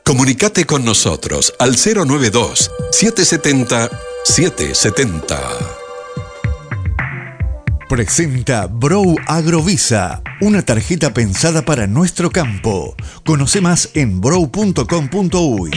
Comunicate con nosotros al 092-770-770. Presenta Brow Agrovisa, una tarjeta pensada para nuestro campo. Conoce más en brow.com.uy.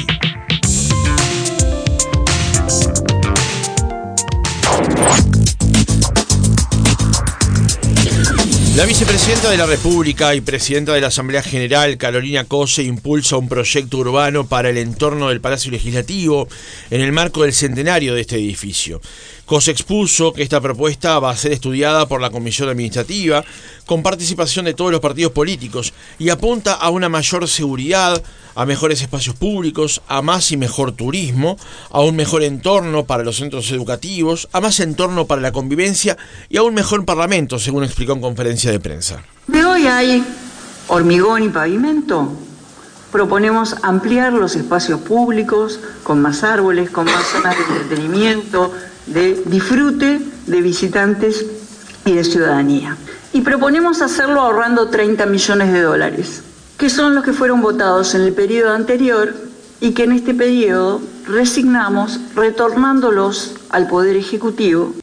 La vicepresidenta de la República y presidenta de la Asamblea General, Carolina Cose, impulsa un proyecto urbano para el entorno del Palacio Legislativo en el marco del centenario de este edificio. Cose expuso que esta propuesta va a ser estudiada por la Comisión Administrativa con participación de todos los partidos políticos y apunta a una mayor seguridad, a mejores espacios públicos, a más y mejor turismo, a un mejor entorno para los centros educativos, a más entorno para la convivencia y a un mejor parlamento, según explicó en conferencia de prensa. De hoy hay hormigón y pavimento. Proponemos ampliar los espacios públicos con más árboles, con más zonas de entretenimiento, de disfrute de visitantes y de ciudadanía. Y proponemos hacerlo ahorrando 30 millones de dólares, que son los que fueron votados en el periodo anterior y que en este periodo resignamos retornándolos al Poder Ejecutivo.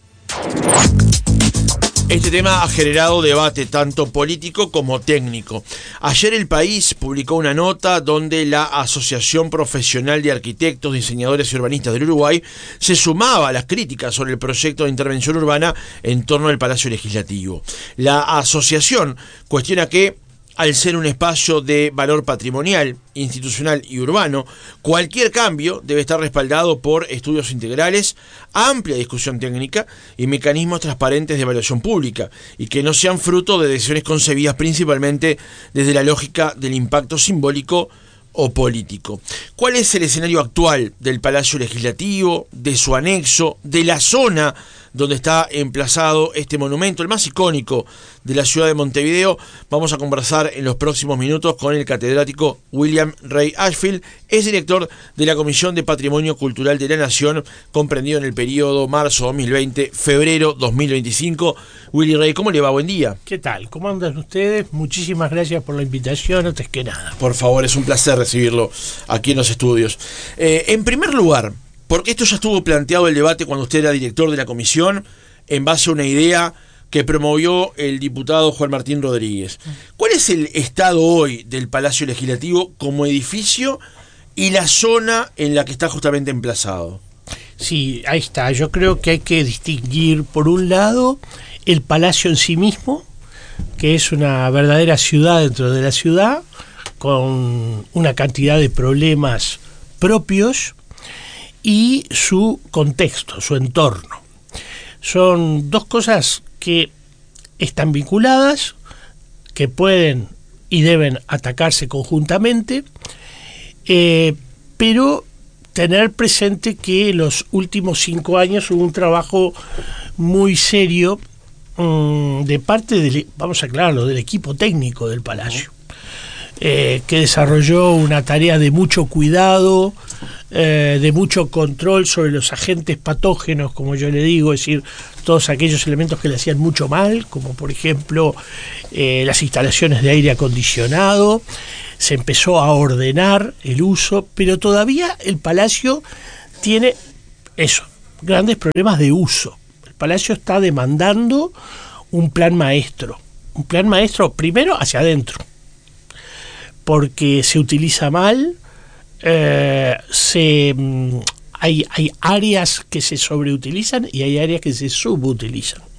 Este tema ha generado debate tanto político como técnico. Ayer El País publicó una nota donde la Asociación Profesional de Arquitectos, Diseñadores y Urbanistas del Uruguay se sumaba a las críticas sobre el proyecto de intervención urbana en torno al Palacio Legislativo. La asociación cuestiona que, al ser un espacio de valor patrimonial, institucional y urbano, cualquier cambio debe estar respaldado por estudios integrales, amplia discusión técnica y mecanismos transparentes de evaluación pública, y que no sean fruto de decisiones concebidas principalmente desde la lógica del impacto simbólico o político. ¿Cuál es el escenario actual del Palacio Legislativo, de su anexo, de la zona donde está emplazado este monumento, el más icónico de la ciudad de Montevideo? Vamos a conversar en los próximos minutos con el catedrático William Rey Ashfield, es director de la Comisión de Patrimonio Cultural de la Nación, comprendido en el periodo marzo 2020, febrero 2025. Willy Rey, ¿cómo le va? Buen día. ¿Qué tal? ¿Cómo andan ustedes? Muchísimas gracias por la invitación, antes que nada. Por favor, es un placer recibirlo aquí en los estudios. En primer lugar, porque esto ya estuvo planteado el debate cuando usted era director de la comisión, en base a una idea que promovió el diputado Juan Martín Rodríguez. ¿Cuál es el estado hoy del Palacio Legislativo como edificio y la zona en la que está justamente emplazado? Sí, ahí está. Yo creo que hay que distinguir, por un lado, el palacio en sí mismo, que es una verdadera ciudad dentro de la ciudad, con una cantidad de problemas propios, y su contexto, su entorno. Son dos cosas que están vinculadas, que pueden y deben atacarse conjuntamente, pero tener presente que en los últimos 5 años hubo un trabajo muy serio de parte del, vamos a aclararlo, del equipo técnico del Palacio, que desarrolló una tarea de mucho cuidado, de mucho control sobre los agentes patógenos, como yo le digo, es decir, todos aquellos elementos que le hacían mucho mal, como por ejemplo las instalaciones de aire acondicionado. Se empezó a ordenar el uso, pero todavía el Palacio tiene grandes problemas de uso. El Palacio está demandando un plan maestro primero hacia adentro, porque se utiliza mal, hay áreas que se sobreutilizan y hay áreas que se subutilizan.